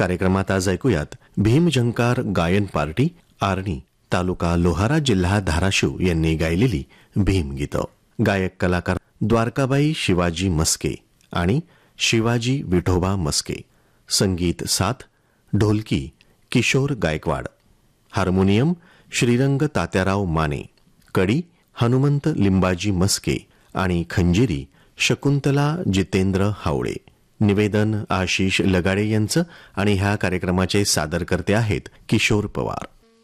कार्यक्रमात आज ऐकूयात भीमझंकार गायन पार्टी आर्णी तालुका लोहारा जिल्हा धाराशिव यांनी गायलेली भीमगीतं. गायक कलाकार द्वारकाबाई शिवाजी मस्के आणि शिवाजी विठोबा मस्के. संगीत साथ ढोलकी किशोर गायकवाड, हार्मोनियम श्रीरंग तात्याराव माने, कडी हनुमंत लिंबाजी मस्के आणि खंजिरी शकुंतला जितेंद्र हावळे. निवेदन आशिष लगाडे यांचं आणि ह्या कार्यक्रमाचे सादरकर्ते आहेत किशोर पवार.